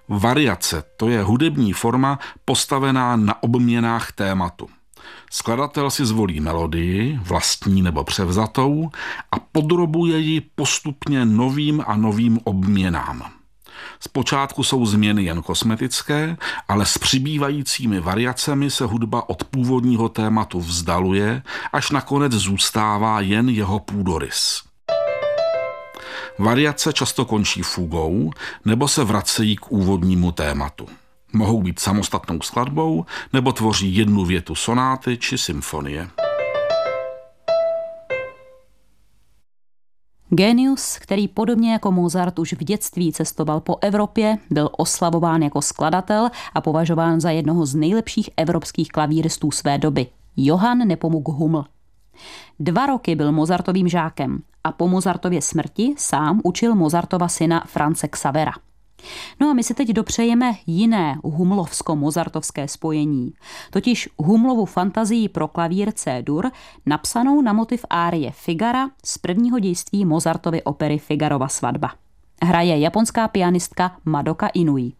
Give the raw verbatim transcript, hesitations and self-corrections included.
Variace, to je hudební forma postavená na obměnách tématu. Skladatel si zvolí melodii, vlastní nebo převzatou, a podrobuje ji postupně novým a novým obměnám. Zpočátku jsou změny jen kosmetické, ale s přibývajícími variacemi se hudba od původního tématu vzdaluje, až nakonec zůstává jen jeho půdorys. Variace často končí fugou nebo se vracejí k úvodnímu tématu. Mohou být samostatnou skladbou nebo tvoří jednu větu sonáty či symfonie. Génius, který podobně jako Mozart už v dětství cestoval po Evropě, byl oslavován jako skladatel a považován za jednoho z nejlepších evropských klavíristů své doby. Johann Nepomuk Hummel. Dva roky byl Mozartovým žákem a po Mozartově smrti sám učil Mozartova syna Franze Xavera. No a my si teď dopřejeme jiné humlovsko-mozartovské spojení, totiž Hummlovu fantazii pro klavír C-dur, napsanou na motiv árie Figara z prvního dějství Mozartovy opery Figarova svatba. Hraje japonská pianistka Madoka Inui.